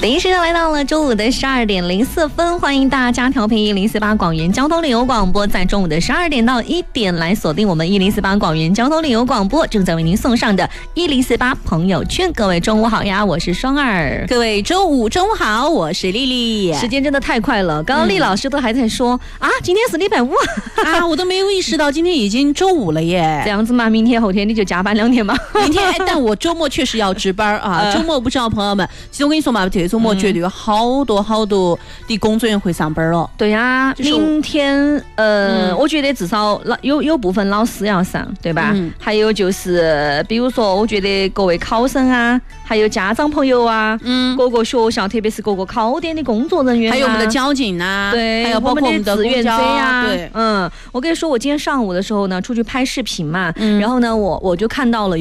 北京时间来到了周五的12:04，欢迎大家调频1048广元交通旅游广播，在中午的12点到1点来锁定我们1048广元交通旅游广播，正在为您送上的1048朋友圈。各位中午好呀，我是双儿。 各位周五中午好，我是丽丽。 时间真的太快了，刚刚丽老师都还在说啊，今天是礼拜五啊，我都没有意识到今天已经周五了耶。 这样子嘛，明天后天你就加班2天嘛。 明天但我周末确实要值班啊。周末不知道朋友们，其实我跟你说嘛，这个周末绝对有好多的工作人员会上班了。 对呀，明天我觉得至少有部分老师要上，对吧？还有就是比如说我觉得各位考生啊，还有家长朋友啊，各个学校特别是各个考点的工作人员还有我们的交警啊， 对， 还有包括我们的志愿者呀， 对， 我跟你说，我今天上午的时候呢，出去拍视频嘛，然后呢，我就看到了